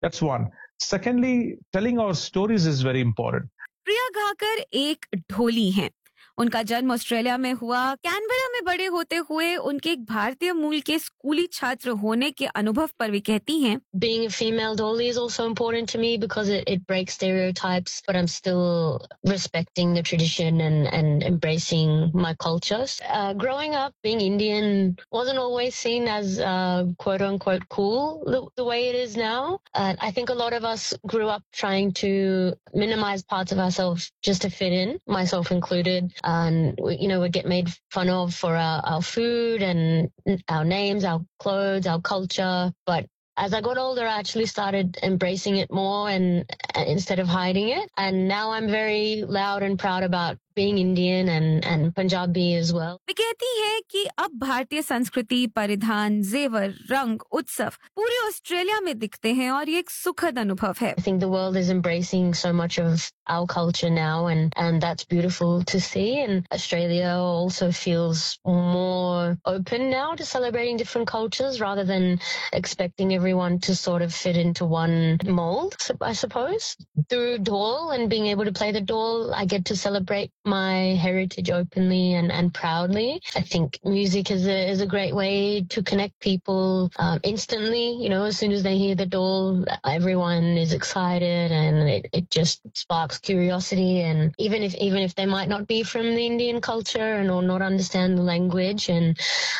That's one. Secondly, telling our stories is very important. प्रिया घाकर एक ढोली हैं। उनका जन्म ऑस्ट्रेलिया में हुआ। कैनबरा में बड़े होते हुए उनके एक भारतीय मूल के स्कूली छात्र होने के अनुभव पर भी कहती हैं, Being a female dolly is also important to me because it breaks stereotypes, but I'm still respecting the tradition and embracing my cultures. Growing up, being Indian wasn't always seen as quote unquote cool the way it is now. I think a lot of us grew up trying to minimize parts of ourselves just to fit in, myself included. And we get made fun of for our food and our names, our clothes, our culture. But as I got older, I actually started embracing it more and instead of hiding it. And now I'm very loud and proud about being Indian and Punjabi as well. वे कहती है कि अब भारतीय संस्कृति, परिधान, जेवर, रंग, उत्सव पूरे ऑस्ट्रेलिया में दिखते हैं और ये एक सुखद अनुभव है। I think the world is embracing so much of our culture now and that's beautiful to see. And Australia also feels more open now to celebrating different cultures rather than expecting everyone to sort of fit into one mold, I suppose. Through Dole and being able to play the Dole, I get to celebrate my heritage openly and proudly. I think music is a great way to connect people instantly. As soon as they hear the Dole, everyone is excited and it just sparks curiosity. And even if they might not be from the Indian culture or not understand the language, and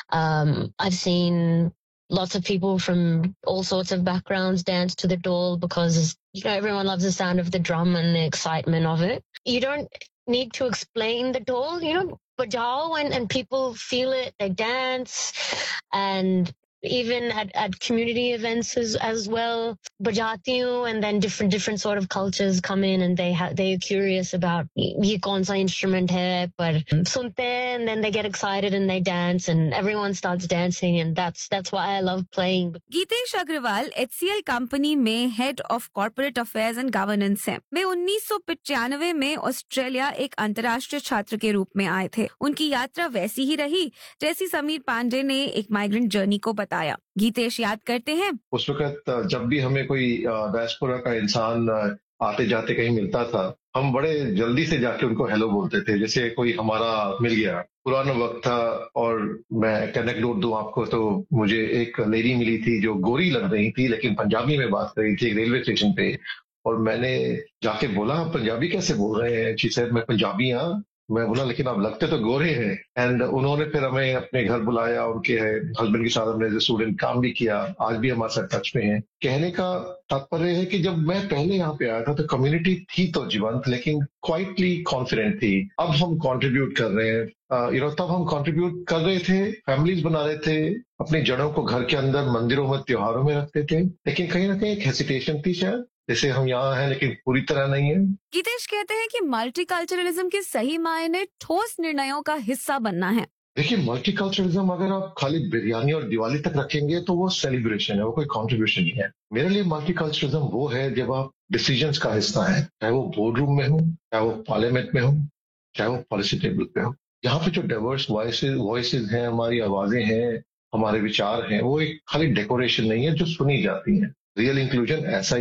I've seen lots of people from all sorts of backgrounds dance to the Dole because everyone loves the sound of the drum and the excitement of it. You don't need to explain the Dole, bajao and people feel it, they dance, and even at community events as well, bajati hu, and then different sort of cultures come in and they're curious about ye kaun sa instrument hai, but sunte hain, and then they get excited and they dance and everyone starts dancing, and that's why I love playing. Geetesh Agarwal HCL company में head of corporate affairs and governance हैं। वे 1995 में Australia एक अंतर्राष्ट्रीय छात्र के रूप में आए थे। उनकी यात्रा वैसी ही रही जैसी समीर पांडे ने एक माइग्रेंट जर्नी को बताया। गीतेश याद करते हैं, उस वक्त जब भी हमें कोई डायस्पोरा का इंसान आते जाते कहीं मिलता था, हम बड़े जल्दी से जाके उनको हेलो बोलते थे, जैसे कोई हमारा मिल गया। पुराना वक्त था और मैं एक एनेक्डोट दूं आपको, तो मुझे एक लेडी मिली थी जो गोरी लग रही थी लेकिन पंजाबी में बात कर रही थी एक रेलवे स्टेशन पे, और मैंने जाके बोला पंजाबी कैसे बोल रहे हैं? शी सेड मैं पंजाबी हाँ। मैं बोला लेकिन आप लगते तो गोरे हैं। एंड उन्होंने फिर हमें अपने घर बुलाया, उनके हस्बैंड के साथ हमने स्टूडेंट काम भी किया, आज भी हमारे साथ टच में है। कहने का तात्पर्य है कि जब मैं पहले यहाँ पे आया था तो कम्युनिटी थी तो जीवंत लेकिन क्वाइटली कॉन्फिडेंट थी। अब हम कंट्रीब्यूट कर रहे हैं, तब हम कंट्रीब्यूट कर रहे थे, फैमिलीज बना रहे थे, अपनी जड़ों को घर के अंदर मंदिरों में त्योहारों में रखते थे, लेकिन कहीं ना कहीं एक हेसिटेशन थी शायद, जैसे हम यहाँ हैं लेकिन पूरी तरह नहीं है। गीतेश कहते हैं कि मल्टीकल्चरलिज्म के सही मायने ठोस निर्णयों का हिस्सा बनना है। देखिए, मल्टीकल्चरलिज्म अगर आप खाली बिरयानी और दिवाली तक रखेंगे तो वो सेलिब्रेशन है, वो कोई कॉन्ट्रीब्यूशन नहीं है। मेरे लिए मल्टीकल्चरलिज्म वो है जब आप डिसीजंस का हिस्सा है, चाहे वो बोर्ड रूम में हो, चाहे वो पार्लियामेंट में हो, चाहे वो पॉलिसी टेबल पे हो। यहाँ पे जो डाइवर्स वॉइसेज हैं, हमारी आवाजें हैं, हमारे विचार हैं, वो एक खाली डेकोरेशन नहीं है जो सुनी जाती है। रियल इंक्लूजन ऐसा